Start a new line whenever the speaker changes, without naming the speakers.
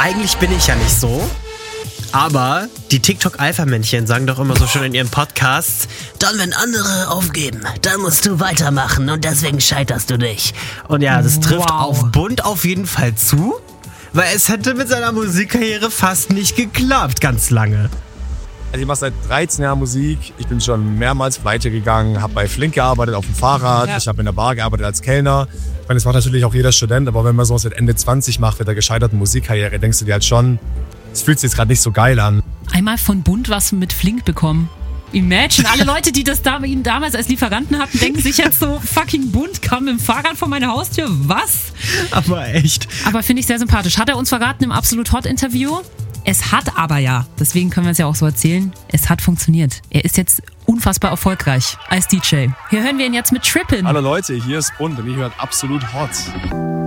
eigentlich bin ich ja nicht so. Aber die TikTok-Alpha-Männchen sagen doch immer so schön in ihren Podcasts, dann wenn andere aufgeben, dann musst du weitermachen und deswegen scheiterst du nicht. Und ja, das trifft auf Bund auf jeden Fall zu, weil es hätte mit seiner Musikkarriere fast nicht geklappt, ganz lange.
Also ich mache seit 13 Jahren Musik, ich bin schon mehrmals pleite gegangen, habe bei Flink gearbeitet auf dem Fahrrad, Ich habe in der Bar gearbeitet als Kellner. Ich meine, das macht natürlich auch jeder Student, aber wenn man sowas mit Ende 20 macht mit der gescheiterten Musikkarriere, denkst du dir halt schon, es fühlt sich jetzt gerade nicht so geil an.
Einmal von Bund was mit Flink bekommen. Imagine, alle Leute, die das ihn damals als Lieferanten hatten, denken sich jetzt so, fucking Bund kam mit dem Fahrrad vor meine Haustür, was?
Aber echt.
Aber finde ich sehr sympathisch. Hat er uns verraten im Absolut Hot Interview? Es hat aber ja, deswegen können wir es ja auch so erzählen, es hat funktioniert. Er ist jetzt unfassbar erfolgreich als DJ. Hier hören wir ihn jetzt mit Trippin'.
Hallo Leute, hier ist Bund und ihr hört Absolut Hot.